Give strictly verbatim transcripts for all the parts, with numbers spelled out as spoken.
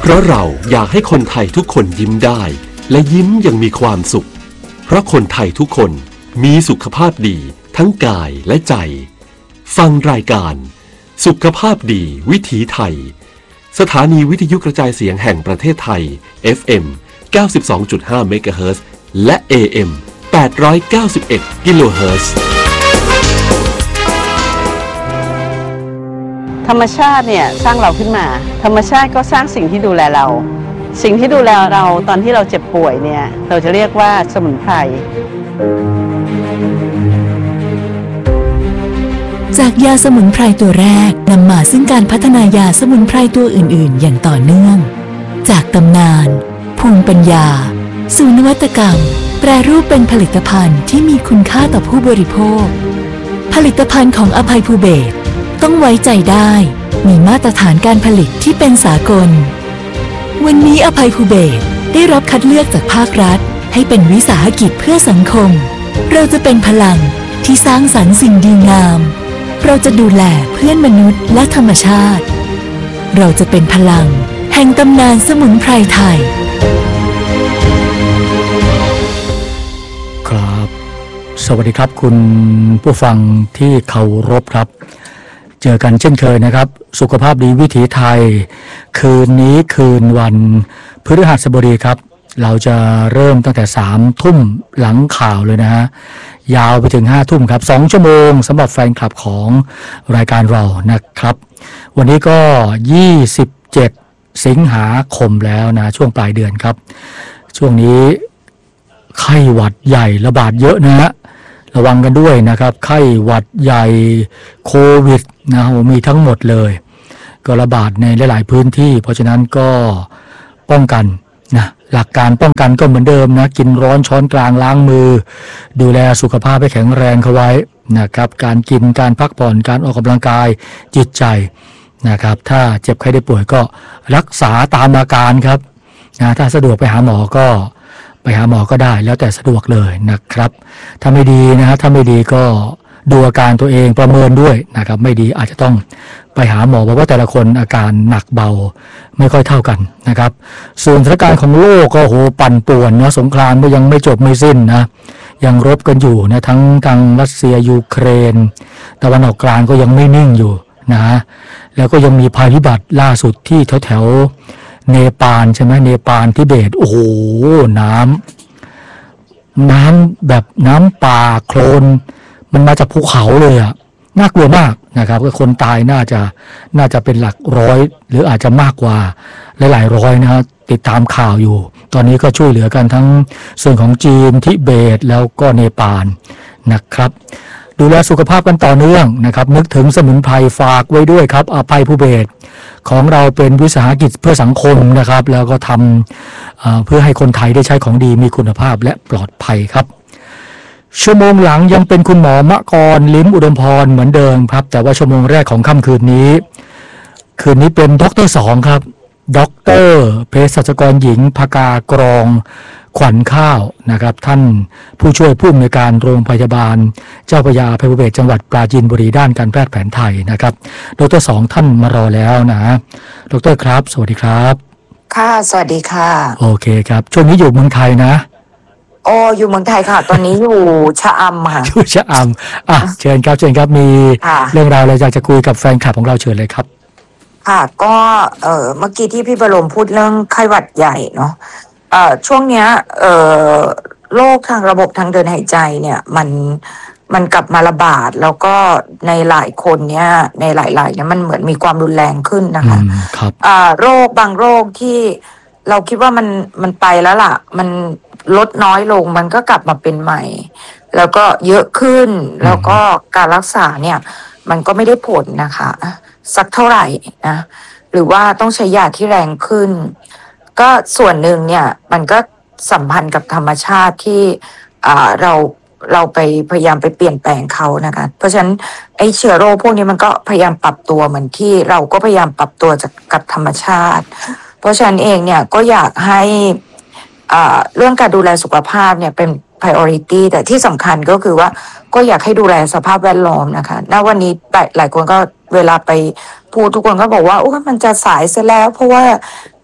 เพราะเราอยากให้คนไทยทุกคนยิ้มได้และยิ้มอย่างมีความสุขเพราะคนไทยทุกคนมีสุขภาพดีทั้งกายและใจฟังรายการสุขภาพดีวิถีไทยสถานีวิทยุกระจายเสียงแห่งประเทศไทย เอฟ เอ็ม เก้าสิบสองจุดห้า เมกะเฮิรตซ์และ เอ เอ็ม แปดร้อยเก้าสิบเอ็ด กิโลเฮิรตซ์ธรรมชาติเนี่ยสร้างเราขึ้นมาธรรมชาติก็สร้างสิ่งที่ดูแลเราสิ่งที่ดูแลเราตอนที่เราเจ็บป่วยเนี่ยเราจะเรียกว่าสมุนไพรจากยาสมุนไพรตัวแรกนำมาซึ่งการพัฒนายาสมุนไพรตัวอื่นๆอย่างต่อเนื่องจากตำนานภูมิปัญญาสู่นวัตกรรมแปรรูปเป็นผลิตภัณฑ์ที่มีคุณค่าต่อผู้บริโภคผลิตภัณฑ์ของอภัยภูเบศรต้องไว้ใจได้มีมาตรฐานการผลิตที่เป็นสากลวันนี้อภัยภูเบศรได้รับคัดเลือกจากภาครัฐให้เป็นวิสาหกิจเพื่อสังคมเราจะเป็นพลังที่สร้างสรรค์สิ่งดีงามเราจะดูแลเพื่อนมนุษย์และธรรมชาติเราจะเป็นพลังแห่งตำนานสมุนไพรไทยครับสวัสดีครับคุณผู้ฟังที่เคารพครับเจอกันเช่นเคยนะครับสุขภาพดีวิถีไทยคืนนี้คืนวันพฤหัสบดีครับเราจะเริ่มตั้งแต่สามทุ่มหลังข่าวเลยนะฮะยาวไปถึงห้าทุ่มครับสองชั่วโมงสำหรับแฟนคลับของรายการเรานะครับวันนี้ก็ยี่สิบเจ็ดสิงหาคมแล้วนะช่วงปลายเดือนครับช่วงนี้ไข้หวัดใหญ่ระบาดเยอะนะฮะระวังกันด้วยนะครับไข้หวัดใหญ่โควิดนะโหมีทั้งหมดเลยก็ระบาดในหลายๆพื้นที่เพราะฉะนั้นก็ป้องกันนะหลักการป้องกันก็เหมือนเดิมนะกินร้อนช้อนกลางล้างมือดูแลสุขภาพให้แข็งแรงเข้าไว้นะครับการกินการพักผ่อนการออกกำลังกายจิตใจนะครับถ้าเจ็บไข้ได้ป่วยก็รักษาตามอาการครับนะถ้าสะดวกไปหาหมอก็ไปหาหมอก็ได้แล้วแต่สะดวกเลยนะครับถ้าไม่ดีนะฮะถ้าไม่ดีก็ดูอาการตัวเองประเมินด้วยนะครับไม่ดีอาจจะต้องไปหาหมอเพราะว่าแต่ละคนอาการหนักเบาไม่ค่อยเท่ากันนะครับส่วนสถานการณ์ของโลกก็โหปั่นป่วนเนาะสงครามก็ยังไม่จบไม่สิ้นนะยังรบกันอยู่นะทั้งทางรัสเซียยูเครนตะวันออกกลางก็ยังไม่นิ่งอยู่นะแล้วก็ยังมีภัยพิบัติล่าสุดที่แถวแถวเนปาลใช่ไหมเนปาลทิเบตโอ้โหน้ำน้ำแบบน้ำป่าโคลนมันมาจากภูเขาเลยอะน่ากลัวมากนะครับก็คนตายน่าจะน่าจะเป็นหลักร้อยหรืออาจจะมากกว่าหลายๆร้อยนะติดตามข่าวอยู่ตอนนี้ก็ช่วยเหลือกันทั้งส่วนของจีนทิเบตแล้วก็เนปาลนะครับดูแลสุขภาพกันต่อเนื่องนะครับนึกถึงสมุนไพรฝากไว้ด้วยครับอภัยภูเบศรของเราเป็นวิสาหกิจเพื่อสังคมนะครับแล้วก็ทำเพื่อให้คนไทยได้ใช้ของดีมีคุณภาพและปลอดภัยครับชั่วโมงหลังยังเป็นคุณหมอมะกรลิ้มอุดมพรเหมือนเดิมครับแต่ว่าชั่วโมงแรกของค่ำคืนนี้คืนนี้เป็นด็อกเตอร์สองครับด็อกเตอร์เภสัชกรหญิงภกากรองขวัญข้าวนะครับท่านผู้ช่วยผู้อำนวยการโรงพยาบาลเจ้าพระยาอภัยภูเบศรจังหวัดปราจีนบุรีด้านการแพทย์แผนไทยนะครับดร.สองท่านมารอแล้วนะดร.ครับสวัสดีครับค่ะสวัสดีค่ะโอเคครับช่วงนี้อยู่เมืองไทยนะโอ้อยู่เมืองไทยค่ะตอนนี้อยู่ชะอำค่ะอยู่ชะอำอ่ะเชิญครับเชิญครับมีเรื่องราวอะไรอยากจะคุยกับแฟนคลับของเราเชิญเลยครับค่ะก็เอ่อเมื่อกี้ที่พี่บรมพูดเรื่องไข้หวัดใหญ่เนาะเอ่อช่วงเนี้ยเอ่อโรคทางระบบทางเดินหายใจเนี่ยมันมันกลับมาระบาดแล้วก็ในหลายคนเนี่ยในหลายๆเนี่ยมันเหมือนมีความรุนแรงขึ้นนะคะครับอ่าโรคบางโรคที่เราคิดว่ามันมันไปแล้วล่ะมันลดน้อยลงมันก็กลับมาเป็นใหม่แล้วก็เยอะขึ้นแล้วก็การรักษาเนี่ยมันก็ไม่ได้ผลนะคะสักเท่าไหร่นะหรือว่าต้องใช้ยาที่แรงขึ้นก็ส่วนหนึ่งเนี่ยมันก็สัมพันธ์กับธรรมชาติที่อ่าเราเราไปพยายามไปเปลี่ยนแปลงเขานะคะเพราะฉะนั้นไอ้เชื้อโรคพวกนี้มันก็พยายามปรับตัวเหมือนที่เราก็พยายามปรับตัวจากกับธรรมชาติเพราะฉะนั้นเองเนี่ยก็อยากให้อ่าเรื่องการดูแลสุขภาพเนี่ยเป็น priority แต่ที่สำคัญก็คือว่าก็อยากให้ดูแลสภาพแวดล้อมนะคะณวันนี้หลายคนก็เวลาไปพูดทุกคนก็บอกว่าโอ้มันจะสายซะแล้วเพราะว่า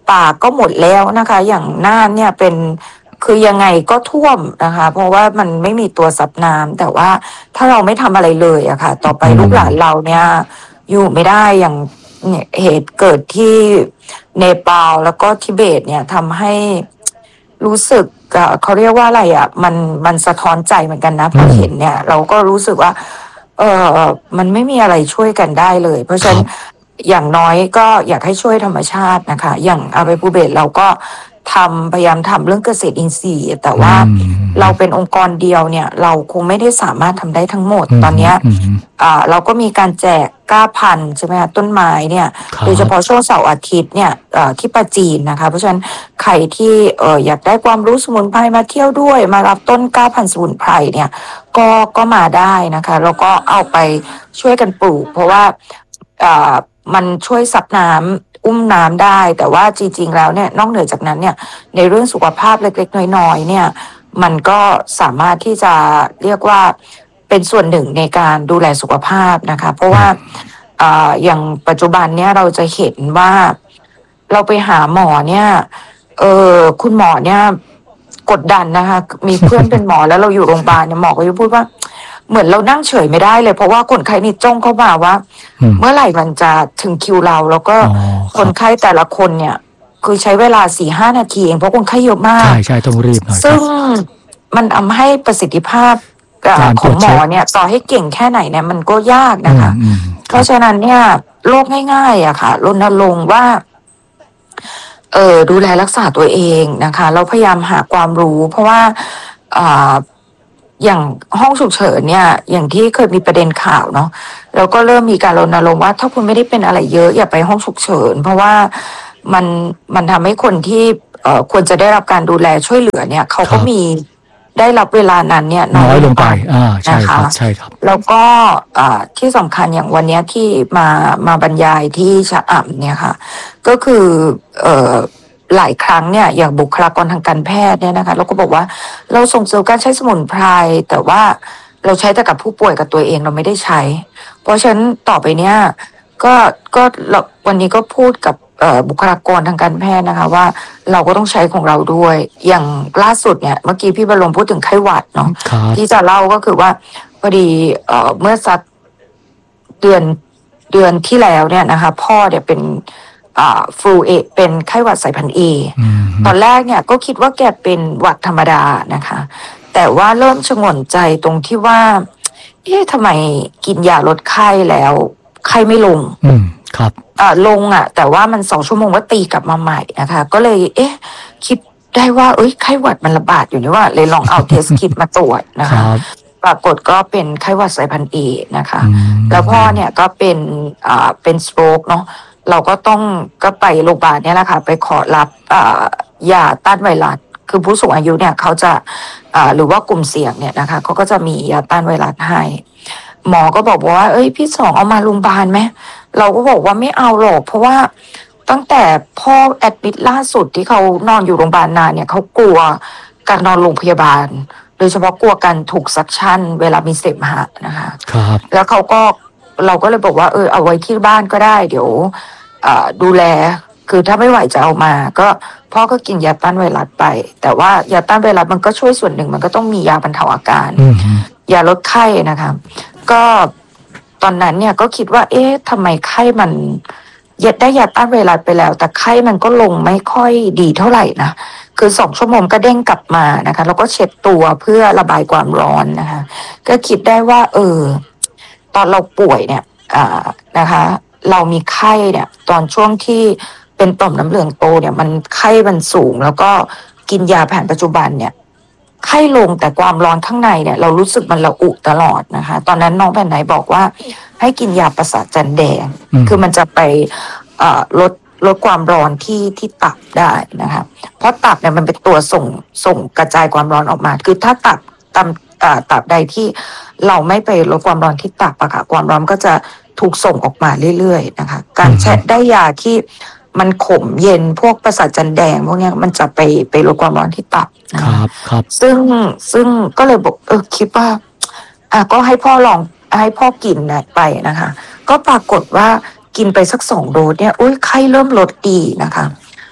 ป่าก็หมดแล้วนะคะอย่างน่านเนี่ยเป็นคือยังไงก็ท่วมนะคะเพราะว่ามันไม่มีตัวซับน้ำแต่ว่าถ้าเราไม่ทำอะไรเลยอะค่ะต่อไปลูกหลานเราเนี่ยอยู่ไม่ได้อย่างเนี่ยเหตุเกิดที่เนปาลแล้วก็ทิเบตเนี่ยทำให้รู้สึกเขาเรียกว่าอะไรอะมันมันสะท้อนใจเหมือนกันนะพอเห็นเนี่ยเราก็รู้สึกว่าเออมันไม่มีอะไรช่วยกันได้เลยเพราะฉะนั้นอย่างน้อยก็อยากให้ช่วยธรรมชาตินะคะอย่างอาเบปูเบตเราก็ทำพยายามทำเรื่องเกษตรอินทรีย์แต่ว่าเราเป็นองค์กรเดียวเนี่ยเราคงไม่ได้สามารถทำได้ทั้งหมดตอนนี้อ่าเราก็มีการแจกก้าพันธุ์ใช่ไหมคะต้นไม้เนี่ยโดยเฉพาะช่วงเสาร์อาทิตย์เนี่ยที่ปาจีนนะคะเพราะฉะนั้นใครที่เอออยากได้ความรู้สมุนไพรมาเที่ยวด้วยมารับต้นก้าพันธุ์สมุนไพรเนี่ยก็ก็มาได้นะคะแล้วก็เอาไปช่วยกันปลูกเพราะว่าอ่ามันช่วยซับน้ำอุ้มน้ำได้แต่ว่าจริงๆแล้วเนี่ยนอกเหนือจากนั้นเนี่ยในเรื่องสุขภาพเล็กๆน้อยๆเนี่ยมันก็สามารถที่จะเรียกว่าเป็นส่วนหนึ่งในการดูแลสุขภาพนะคะเพราะว่าอ่าอย่างปัจจุบันเนี่ยเราจะเห็นว่าเราไปหาหมอเนี่ยเออคุณหมอเนี่ยกดดันนะคะมีเพื่อนเป็นหมอแล้วเราอยู่โรงพยาบาลเนี่ยหมอก็จะพูดว่าเหมือนเรานั่งเฉยไม่ได้เลยเพราะว่าคนไข้นี่จ้องเข้ามาว่าเมื่อไหร่มันจะถึงคิวเราแล้วก็คนไข้แต่ละคนเนี่ยคือใช้เวลาสี่ห้านาทีเองเพราะคนไข้เยอะมากใช่ใช่ต้องรีบหน่อยซึ่งมันทำให้ประสิทธิภาพของหมอเนี่ยต่อให้เก่งแค่ไหนเนี่ยมันก็ยากนะคะเพราะฉะนั้นเนี่ยโรคง่ายๆอะค่ะรณรงค์ว่าเออดูแลรักษาตัวเองนะคะเราพยายามหาความรู้เพราะว่าอ่าอย่างห้องฉุกเฉินเนี่ยอย่างที่เคยมีประเด็นข่าวเนาะแล้วก็เริ่มมีการรณรงค์ว่าถ้าคุณไม่ได้เป็นอะไรเยอะอย่าไปห้องฉุกเฉินเพราะว่ามันมันทำให้คนที่เอ่อควรจะได้รับการดูแลช่วยเหลือเนี่ยเขาก็มีได้รับเวลานั้นเนี่ยน้อยลงไปอ่าใช่ครับใช่ครับแล้วก็อ่าที่สำคัญอย่างวันนี้ที่มามาบรรยายที่ชะอำเนี่ยค่ะก็คือเอ่อหลายครั้งเนี่ยอย่างบุคลากรทางการแพทย์เนี่ยนะคะเราก็บอกว่าเราส่งเสริมการใช้สมุนไพรแต่ว่าเราใช้แต่กับผู้ป่วยกับตัวเองเราไม่ได้ใช้เพราะฉะนั้นต่อไปเนี้ยก็ก็วันนี้ก็พูดกับบุคลากรทางการแพทย์นะคะว่าเราก็ต้องใช้ของเราด้วยอย่างล่าสุดเนี่ยเมื่อกี้พี่บรมพูดถึงไข้หวัดเนาะที่จะเล่าก็คือว่าพอดีเอ่อเมื่อสักเดือนเดือนที่แล้วเนี่ยนะคะพ่อเนี่ยเป็นอ่าฟลูเอเป็นไข้หวัดสายพันธุ์เอตอนแรกเนี่ยก็คิดว่าแกเป็นหวัดธรรมดานะคะแต่ว่าเริ่มชงนใจตรงที่ว่าเอ๊ะทำไมกินยาลดไข้แล้วไข้ไม่ลงอืมครับอ่าลงอ่ะแต่ว่ามันสองชั่วโมงก็ตีกลับมาใหม่นะคะก็เลยเอ๊ะคิดได้ว่าเอ้ยไข้หวัดมันระบาดอยู่นี่ว่าเลยลองเอาเทสคิดมาตรวจนะคะปรากฏก็เป็นไข้หวัดสายพันธุ์เอนะคะแล้วพ่อเนี่ยก็เป็นอ่าเป็นสโตรกเนาะเราก็ต้องก็ไปโรงพยาบาลเนี่ยแหละค่ะไปขอรับอ่ายาต้านไวรัสคือผู้สูงอายุเนี่ยเขาจะอ่าหรือว่ากลุ่มเสี่ยงเนี่ยนะคะเขาก็จะมียาต้านไวรัสให้หมอก็บอกว่าเอ้ยพี่สองเอามาโรงพยาบาลไหมเราก็บอกว่าไม่เอาหรอกเพราะว่าตั้งแต่พ่อแอดมิดล่าสุดที่เขานอนอยู่โรงพยาบาลนานเนี่ยเขากลัวการนอนโรงพยาบาลโดยเฉพาะกลัวการถูกซักชั่นเวลามีเสมหะนะคะครับแล้วเขาก็เราก็เลยบอกว่าเออเอาไว้ที่บ้านก็ได้เดี๋ยวดูแลคือถ้าไม่ไหวจะเอามาก็พ่อก็กินยาต้านไวรัสไปแต่ว่ายาต้านไวรัสมันก็ช่วยส่วนหนึ่งมันก็ต้องมียาบรรเทาอาการยาลดไข้นะคะก็ตอนนั้นเนี่ยก็คิดว่าเอ๊ะทำไมไข้มันยัดได้ยาต้านไวรัสไปแล้วแต่ไข้มันก็ลงไม่ค่อยดีเท่าไหร่นะคือสองชั่วโมงก็เด้งกลับมานะคะแล้วก็เช็ดตัวเพื่อระบายความร้อนนะคะก็คิดได้ว่าเออตอนเราป่วยเนี่ยอ่านะคะเรามีไข้เนี่ยตอนช่วงที่เป็นต่อมน้ำเหลืองโตเนี่ยมันไข้มันสูงแล้วก็กินยาแผนปัจจุบันเนี่ยไข้ลงแต่ความร้อนข้างในเนี่ยเรารู้สึกมันระอุตลอดนะคะตอนนั้นน้องแผ่นไหนบอกว่าให้กินยาประสาทจันแดงคือมันจะไปลดลดความร้อนที่ที่ตับได้นะคะเพราะตับเนี่ยมันเป็นตัวส่งส่งกระจายความร้อนออกมาคือถ้าตับตับตับใดที่เราไม่ไปลดความร้อนที่ตับอะค่ะความร้อนก็จะถูกส่งออกมาเรื่อยๆนะคะการใช้ได้ยาที่มันขมเย็นพวกประสาทจันแดงพวกนี้มันจะไปไปลดความร้อนที่ตับนะครับครับซึ่งซึ่งก็เลยบอกเออคิดว่าอ่ะก็ให้พ่อลองให้พ่อกินไปนะคะก็ปรากฏว่ากินไปสักสองโดสเนี่ยอุ้ยไข้เริ่มลดดีนะคะ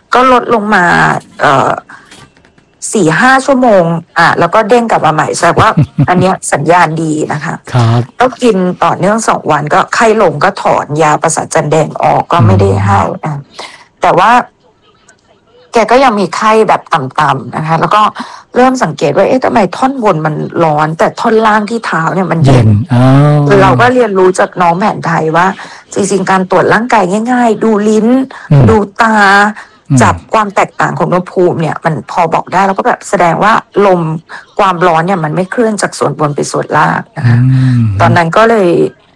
ก็ลดลงมาเอ่อสี่ห้าชั่วโมงอ่ะแล้วก็เด้งกลับมาใหม่แสดงว่า อันเนี้ยสัญญาณดีนะคะครับก็กินต่อเนื่องสองวันก็ไข้ลงก็ถอนยาประสาทจันแดงออกก็ไม่ได้ให้อ่ะแต่ว่าแกก็ยังมีไข้แบบต่ำๆนะคะแล้วก็เริ่มสังเกตว่าเอ๊ะทำไมท่อนบนมันร้อนแต่ท่อนล่างที่เท้าเนี่ยมันเย็นคือเราก็เรียนรู้จากน้องแผนไทยว่าจริงๆการตรวจร่างกายง่ายๆดูลิ้นดูตาจับความแตกต่างของอุณหภูมิเนี่ยมันพอบอกได้แล้วก็แบบแสดงว่าลมความร้อนเนี่ยมันไม่เคลื่อนจากส่วนบนไปส่วนล่างนะคะตอนนั้นก็เลย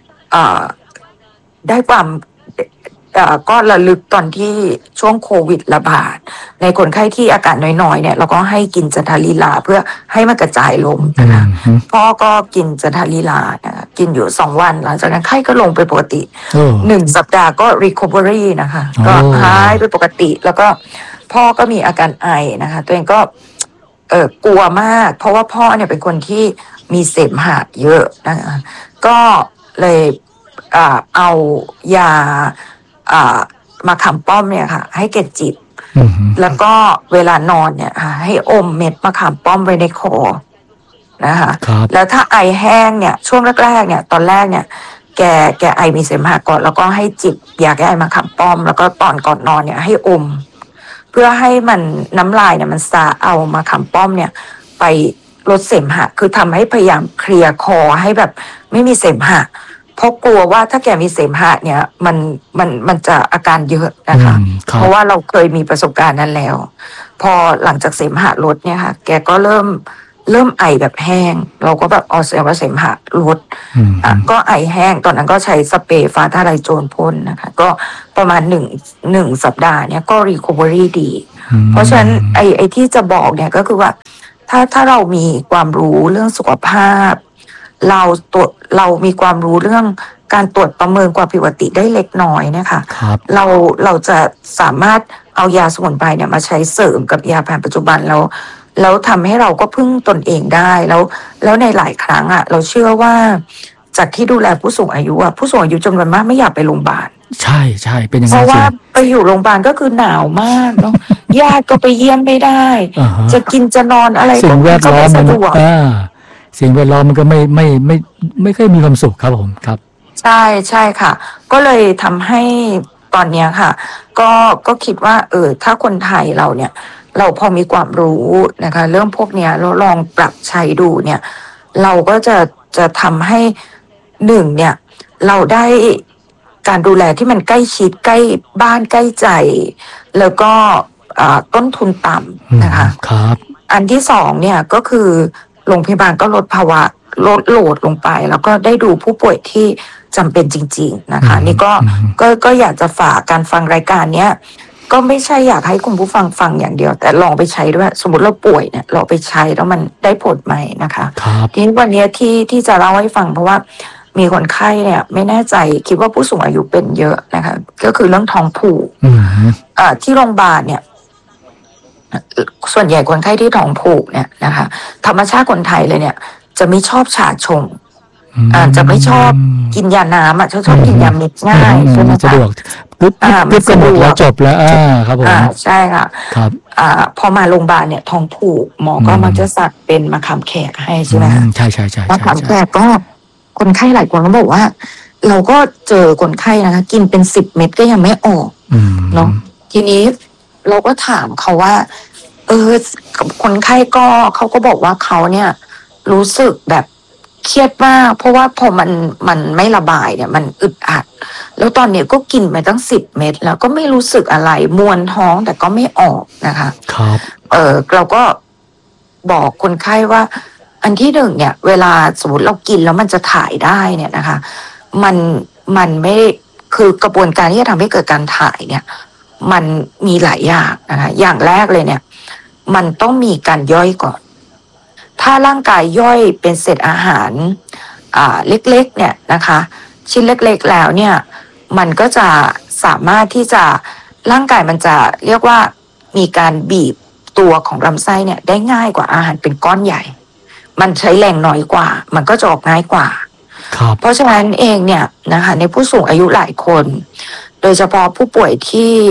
ได้ความก็ระลึกตอนที่ช่วงโควิดระบาดในคนไข้ที่อาการน้อยๆเนี่ยเราก็ให้กินจันทาลีลาเพื่อให้มันกระจายลมนะคะพ่อก็กินจันทาลีลานะกินอยู่สองวันหลังจากนั้นไข้ก็ลงไปปกติหนึ่งสัปดาห์ก็ recovery นะคะก็หายไปปกติแล้วก็พ่อก็มีอาการไอนะคะตัวเองก็เออกลัวมากเพราะว่าพ่อเนี่ยเป็นคนที่มีเสมหะเยอะนะคะก็เลยอ่าเอายาอ่ามาขามป้อมเนี่ยค่ะให้แกจิบแล้วก็เวลานอนเนี่ยค่ะให้อมเม็ดมะขามป้อมไว้ในคอนะคะแล้วถ้าไอแห้งเนี่ยช่วงแรกๆเนี่ยตอนแรกเนี่ยแกแกไอมีเสมหะก่อนแล้วก็ให้จิบยาแก้ไอมะขามป้อมแล้วก็ตอนก่อนนอนเนี่ยให้อมเพื่อให้มันน้ำลายเนี่ยมันซาเอามะขามป้อมเนี่ยไปลดเสมหะคือทำให้พยายามเคลียร์คอให้แบบไม่มีเสมหะเพราะกลัวว่าถ้าแกมีเสมหะเนี่ยมันมันมันจะอาการเยอะนะคะเพราะว่าเราเคยมีประสบการณ์นั้นแล้วพอหลังจากเสมหะลดเนี่ยค่ะแกก็เริ่มเริ่มไอแบบแห้งเราก็แบบอ๋อแสดงว่าเสมหะลดอ่ะก็ไอแห้งตอนนั้นก็ใช้สเปรย์ฟ้าทลายโจรพ่นนะคะก็ประมาณหนึ่งหนึ่งสัปดาห์เนี่ยก็รีคัฟเวอรี่ดีเพราะฉะนั้นไอไอที่จะบอกเนี่ยก็คือว่าถ้าถ้าเรามีความรู้เรื่องสุขภาพเราตรวจเรามีความรู้เรื่องการตรวจประเมินความผิดปกติได้เล็กน้อยนะคะเราเราจะสามารถเอายาสมุนไพรเนี่ยมาใช้เสริมกับยาแผนปัจจุบันแล้วแล้วทำให้เราก็พึ่งตนเองได้แล้วแล้วในหลายครั้งอ่ะเราเชื่อว่าจากที่ดูแลผู้สูงอายุอ่ะผู้สูงอายุจำนวนมากไม่อยากไปโรงพยาบาลใช่ใช่เป็นอย่างนั้นเพราะว่าไปอยู่โรงพยาบาลก็คือหนาวมากเนาะญาติก็ไปเยี่ยมไม่ได้ จะกินจะนอนอะไรสิ่งแวดล้อมมันสิ่งแวดล้อมมันก็ไม่ไม่ไม่ไม่ค่อยมีความสุขครับผมครับใช่ใช่ค่ะก็เลยทำให้ตอนนี้ค่ะก็ก็คิดว่าเออถ้าคนไทยเราเนี่ยเราพอมีความรู้นะคะเรื่องพวกเนี้ยเราลองปรับใช้ดูเนี่ยเราก็จะจะทำให้หนึ่งเนี่ยเราได้การดูแลที่มันใกล้ชิดใกล้บ้านใกล้ใจแล้วก็ต้นทุนต่ำนะคะครับอันที่สองเนี่ยก็คือโรงพยาบาลก็ลดภาวะลดโหลดลงไปแล้วก็ได้ดูผู้ป่วยที่จำเป็นจริงๆนะคะนี่ก็ก็ก็อยากจะฝากการฟังรายการเนี้ยก็ไม่ใช่อยากให้คุณผู้ฟังฟังอย่างเดียวแต่ลองไปใช้ด้วยสมมติเราป่วยเนี่ยเราไปใช้แล้วมันได้ผลไหมนะคะทีนี้วันนี้ที่ที่จะเล่าให้ฟังเพราะว่ามีคนไข้เนี่ยไม่แน่ใจคิดว่าผู้สูงอายุเป็นเยอะนะคะก็คือเรื่องท้องผูกอ่าที่โรงพยาบาลเนี่ยส่วนใหญ่คนไข้ที่ท้องผูกเนี่ยนะคะธรรมชาติคนไทยเลยเนี่ยจะไม่ชอบชาชงอ่าจะไม่ชอบกินยาน้ำอ่ะชอบชอบกินยาเม็ดง่ายใช่ไหมคะสะดวกปึ๊บปึ๊บก็หมดแล้วจบแล้วอ่าครับผมอ่าใช่ค่ะครับอ่าพอมาโรงพยาบาลเนี่ยท้องผูกหมอก็มักจะสั่งเป็นมะขามแขกให้ใช่ไหมคะใช่ใช่ใช่มะขามแขกก็คนไข้หลายคนก็บอกว่าเราก็เจอคนไข้นะคะกินเป็นสิบเม็ดก็ยังไม่ออกเนาะทีนี้เราก็ถามเขาว่าเออคนไข้ก็เขาก็บอกว่าเขาเนี่ยรู้สึกแบบเครียดมากเพราะว่าพอมันมันไม่ระบายเนี่ยมันอึดอัดแล้วตอนนี้ก็กินไปตั้งสิบเม็ดแล้วก็ไม่รู้สึกอะไรมวนท้องแต่ก็ไม่ออกนะคะครับเออเราก็บอกคนไข้ว่าอันที่หนึ่งเนี่ยเวลาสมมติเรากินแล้วมันจะถ่ายได้เนี่ยนะคะมันมันไม่คือกระบวนการที่จะทำให้เกิดการถ่ายเนี่ยมันมีหลายอย่างนะคะอย่างแรกเลยเนี่ยมันต้องมีการย่อยก่อนถ้าร่างกายย่อยเป็นเศษอาหารอ่าเล็กๆเนี่ยนะคะชิ้นเล็กๆแล้วเนี่ยมันก็จะสามารถที่จะร่างกายมันจะเรียกว่ามีการบีบตัวของลำไส้เนี่ยได้ง่ายกว่าอาหารเป็นก้อนใหญ่มันใช้แรงน้อยกว่ามันก็จะออกง่ายกว่าเพราะฉะนั้นเองเนี่ยนะคะในผู้สูงอายุหลายคนโดยเฉพาะผู้ป่วยที่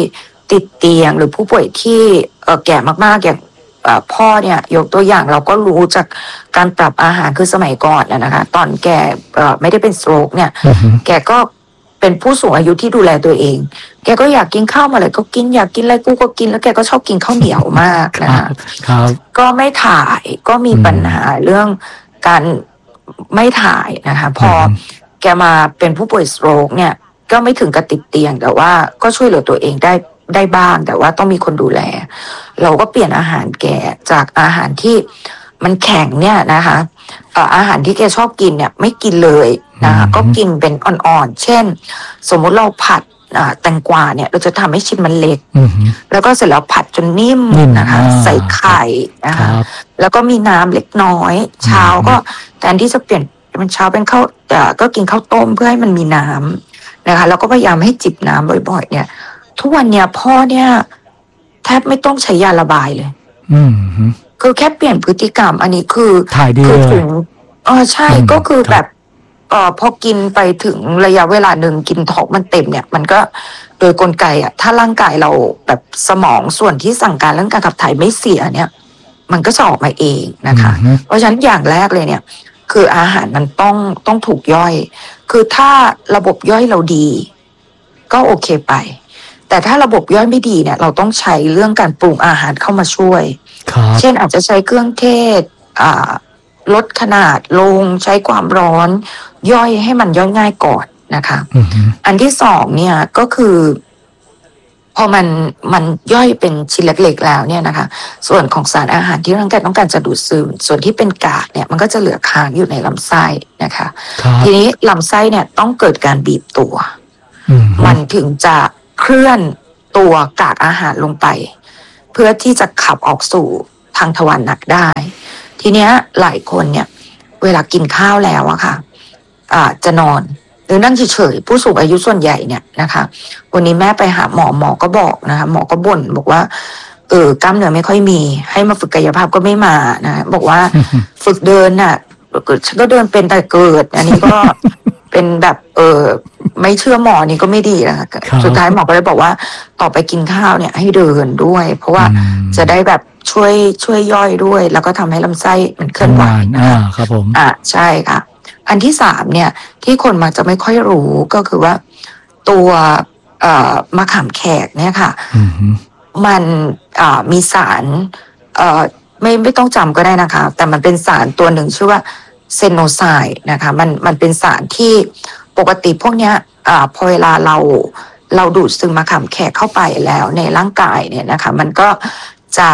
ติดเตียงหรือผู้ป่วยที่เอ่อแก่มากๆอย่างพ่อเนี่ยยกตัวอย่างเราก็รู้จากการปรับอาหารคือสมัยก่อนนะคะตอนแกไม่ได้เป็นสโตรกเนี่ย uh-huh. แกก็เป็นผู้สูงอายุที่ดูแลตัวเองแกก็อยากกินข้าวมาเลยก็กินอยากกินอะไรกูก็กินแล้วแกก็ชอบกินข้าวเหนียวมากนะคะก็ไม่ถ่ายก็มีปัญหาเรื่องการไม่ถ่ายนะคะพอ uh-huh. แกมาเป็นผู้ป่วยสโตรกเนี่ยก็ไม่ถึงกับติดเตียงแต่ว่าก็ช่วยเหลือตัวเองได้ได้บ้างแต่ว่าต้องมีคนดูแลเราก็เปลี่ยนอาหารแกจากอาหารที่มันแข็งเนี่ยนะคะเอ่ออาหารที่แกชอบกินเนี่ยไม่กินเลยนะคะก็กินเป็นอ่อนๆเช่นสมมุติเราผัดแตงกวาเนี่ยเราจะทำให้ชิ้นมันเล็กแล้วก็เสร็จแล้วผัดจนนิ่มนะคะใส่ไข่นะคะแล้วก็มีน้ำเล็กน้อยเช้าก็แทนที่จะเปลี่ยนมันเช้าเป็นข้าวก็กินข้าวต้มเพื่อให้มันมีน้ำนะคะแล้วก็พยายามให้จิบน้ำบ่อยๆเนี่ยทุกวันเนี่ยพ่อเนี่ยแทบไม่ต้องใช้ยาระบายเลยอืมคือแค่เปลี่ยนพฤติกรรมอันนี้คือถ่ายดีเลยถึงเออใช่ก็คือแบบเออพอกินไปถึงระยะเวลาหนึ่งกินท้องมันเต็มเนี่ยมันก็โดยกลไกอ่ะถ้าร่างกายเราแบบสมองส่วนที่สั่งการเรื่องการขับถ่ายไม่เสียเนี่ยมันก็จะออกมาเองนะคะเพราะฉะนั้นอย่างแรกเลยเนี่ยคืออาหารมันต้องต้องถูกย่อยคือถ้าระบบย่อยเราดีก็โอเคไปแต่ถ้าระบบย่อยไม่ดีเนี่ยเราต้องใช้เรื่องการปรุงอาหารเข้ามาช่วยเช่นอาจจะใช้เครื่องเทศอ่าลดขนาดลงใช้ความร้อนย่อยให้มันย่อยง่ายก่อนนะคะ uh-huh. อันที่สองเนี่ยก็คือพอมันมันย่อยเป็นชิ้นเล็กๆแล้วเนี่ยนะคะส่วนของสารอาหารที่ร่างกายต้องการจะดูดซึมส่วนที่เป็นกากเนี่ยมันก็จะเหลือค้างอยู่ในลำไส้นะคะ uh-huh. ทีนี้ลำไส้เนี่ยต้องเกิดการบีบตัว uh-huh. มันถึงจะเคลื่อนตัวกากอาหารลงไปเพื่อที่จะขับออกสู่ทางทวารหนักได้ทีเนี้ยหลายคนเนี่ยเวลากินข้าวแล้วอะค่ะอ่าจะนอนหรือนั่งเฉยๆผู้สูงอายุส่วนใหญ่เนี่ยนะคะวันนี้แม่ไปหาหมอหมอก็บอกนะคะหมอก็บ่นบอกว่าเออกล้ามเนื้อไม่ค่อยมีให้มาฝึกกายภาพก็ไม่มานะบอกว่า ฝึกเดินน่ะฉันก็เดินเป็นแต่เกิดอันนี้ก็ เป็นแบบเออไม่เชื่อหมอนี่ก็ไม่ดีนะคะสุดท้ายหมอก็เลยบอกว่าต่อไปกินข้าวเนี่ยให้เดินด้วยเพราะว่าจะได้แบบช่วยช่วยย่อยด้วยแล้วก็ทำให้ลำไส้มันเคลื่อนไหวอ่าครับผมอ่าใช่ค่ะอันที่สามเนี่ยที่คนมักจะไม่ค่อยรู้ก็คือว่าตัวเอ่อมะขามแขกเนี่ยค่ะมันอ่ามีสารเอ่อไม่ไม่ต้องจำก็ได้นะคะแต่มันเป็นสารตัวหนึ่งชื่อว่าเซโนไซด์นะคะมันมันเป็นสารที่ปกติพวกเนี้ยอ่าพอเวลาเราเราดูดซึมมะขามแขกเข้าไปแล้วในร่างกายเนี่ยนะคะมันก็จะ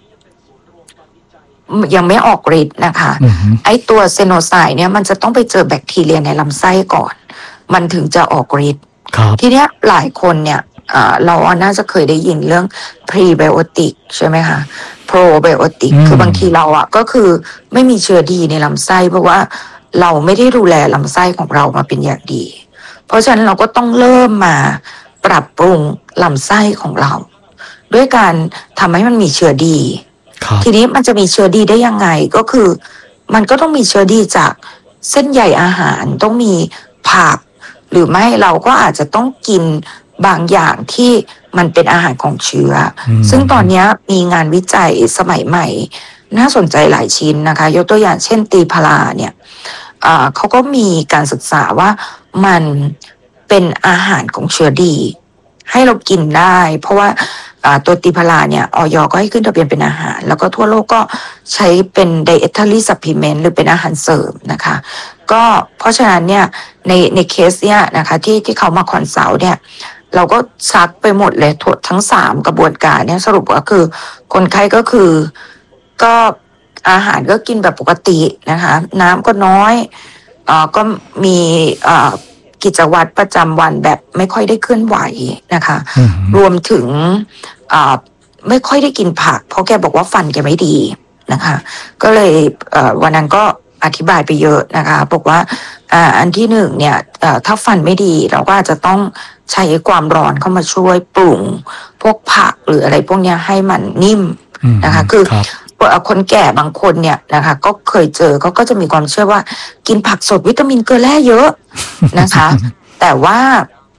ยังไม่ออกฤทธิ์นะคะ uh-huh. ไอตัวเซโนไซด์เนี่ยมันจะต้องไปเจอแบคทีเรียในลำไส้ก่อนมันถึงจะออกฤทธิ์ทีเนี้ยหลายคนเนี่ยเราน่าจะเคยได้ยินเรื่องพรีไบโอติกใช่ไหมคะโปรไบโอติกคือบางทีเราอ่ะก็คือไม่มีเชื้อดีในลำไส้เพราะว่าเราไม่ได้ดูแลลำไส้ของเรามาเป็นอย่างดีเพราะฉะนั้นเราก็ต้องเริ่มมาปรับปรุงลำไส้ของเราด้วยการทำให้มันมีเชื้อดีทีนี้มันจะมีเชื้อดีได้ยังไงก็คือมันก็ต้องมีเชื้อดีจากเส้นใยอาหารต้องมีผักหรือไม่เราก็อาจจะต้องกินบางอย่างที่มันเป็นอาหารของเชื้อซึ่งตอนนี้มีงานวิจัยสมัยใหม่น่าสนใจหลายชิ้นนะคะยกตัวอย่างเช่นตีพาราเนี่ยเขาก็มีการศึกษาว่ามันเป็นอาหารของเชื้อดีให้เรากินได้เพราะว่าตัวตีพาราเนี่ยอย.ก็ให้ขึ้นทะเบียนเป็นอาหารแล้วก็ทั่วโลกก็ใช้เป็น dietary supplement หรือเป็นอาหารเสริมนะคะก็เพราะฉะนั้นเนี่ยในในเคสเนี่ยนะคะที่ที่เขามาคอนซัลท์เนี่ยเราก็ซักไปหมดเลยทั้งสามกระบวนการเนี่ยสรุปก็คือคนไข้ก็คือก็อาหารก็กินแบบปกตินะคะน้ำก็น้อยอ่าก็มีอ่ากิจวัตรประจำวันแบบไม่ค่อยได้เคลื่อนไหวนะคะรวมถึงอ่าไม่ค่อยได้กินผักเพราะแกบอกว่าฟันแกไม่ดีนะคะก็เลยเอ่อวันนั้นก็อธิบายไปเยอะนะคะบอกว่าอ่าอันที่หนึ่งเนี่ยเอ่อถ้าฟันไม่ดีเราก็อาจจะต้องใช้ความร้อนเข้ามาช่วยปรุงพวกผักหรืออะไรพวกนี้ให้มันนิ่มนะคะคือคนแก่บางคนเนี่ยนะคะก็เคยเจอเขาก็จะมีความเชื่อว่ากินผักสดวิตามินเกลือแร่เยอะนะคะ แต่ว่า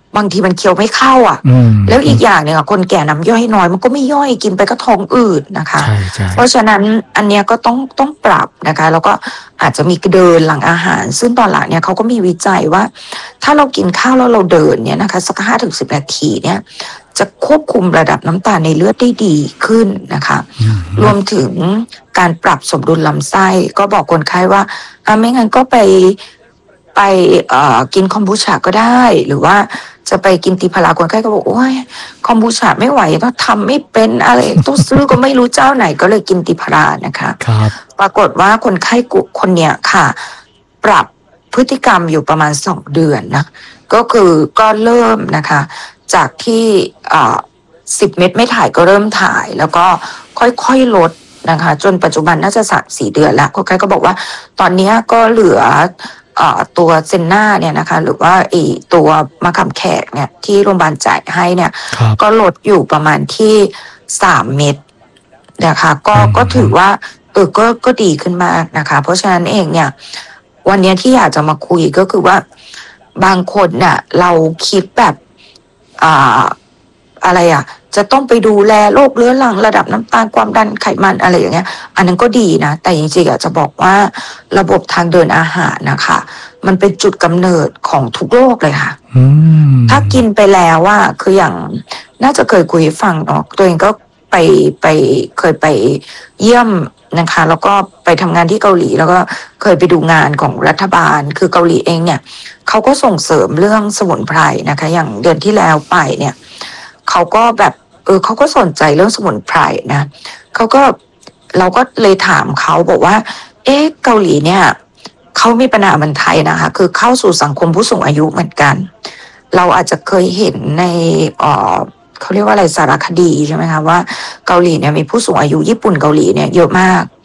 บางทีมันเคี้ยวไม่เข้าอ่ะแล้วอีกอย่างหนึ่งอ่ะคนแก่น้ำย่อยน้อยมันก็ไม่ย่อยกินไปก็ท้องอืดนะคะเพราะฉะนั้นอันเนี้ยก็ต้องต้องปรับนะคะแล้วก็อาจจะมีเดินหลังอาหารซึ่งตอนหลังเนี่ยเขาก็มีวิจัยว่าถ้าเรากินข้าวแล้วเราเดินเนี่ยนะคะสักห้าถึงสิบนาทีเนี่ยจะควบคุมระดับน้ำตาลในเลือดได้ดีขึ้นนะคะรวมถึงการปรับสมดุลลำไส้ก็บอกคนไข้ว่าอ่ะไม่งั้นก็ไปไปเอ่อกินคอมบูชาก็ได้หรือว่าจะไปกินติพาราคนไข้ก็บอกโอ้ยคอมบูชาไม่ไหวต้องทำไม่เป็นอะไรต้องซื้อก็ไม่รู้เจ้าไหนก็เลยกินติพารานะคะครับปรากฏว่าคนไข้คนเนี้ยค่ะปรับพฤติกรรมอยู่ประมาณสองเดือนนะก็คือก็เริ่มนะคะจากที่อ่าสิบเม็ดไม่ถ่ายก็เริ่มถ่ายแล้วก็ค่อยๆลดนะคะจนปัจจุบันน่าจะสามสี่เดือนแล้วคนไข้ก็บอกว่าตอนนี้ก็เหลือตัวเซนน่าเนี่ยนะคะหรือว่าไอตัวมะขามแขกเนี่ยที่โรงพยาบาลจ่ายให้เนี่ยก็ลดอยู่ประมาณที่สามเม็ดนะคะก็ก็ถือว่าเออก็ก็ดีขึ้นมากนะคะเพราะฉะนั้นเองเนี่ยวันนี้ที่อยากจะมาคุยก็คือว่าบางคนเนี่ยเราคิดแบบอ่าอะไรอ่ะจะต้องไปดูแลโรคเรื้อรังระดับน้ำตาลความดันไขมันอะไรอย่างเงี้ยอันนั้นก็ดีนะแต่จริงๆอ่ะจะบอกว่าระบบทางเดินอาหารนะคะมันเป็นจุดกำเนิดของทุกโรคเลยค่ะถ้ากินไปแล้วว่าคืออย่างน่าจะเคยคุยให้ฟังเนาะตัวเองก็ไปไปเคยไปเยี่ยมนะคะแล้วก็ไปทำงานที่เกาหลีแล้วก็เคยไปดูงานของรัฐบาลคือเกาหลีเองเนี่ยเขาก็ส่งเสริมเรื่องสมุนไพรนะคะอย่างเดือนที่แล้วไปเนี่ยเขาก็แบบเออเขาก็สนใจเรื่องสมุนไพรนะเขาก็เราก็เลยถามเขาบอกว่าเอ๊ะเกาหลีเนี่ยเขามีปัญหาเหมือนไทยนะคะคือเข้าสู่สังคมผู้สูงอายุเหมือนกันเราอาจจะเคยเห็นในเอ่อเขาเรียกว่าอะไรสารคดีใช่ไหมคะว่าเกาหลีเนี่ยมีผู้สูงอายุญี่ปุ่นเกาหลีเนี่ยเยอะมาก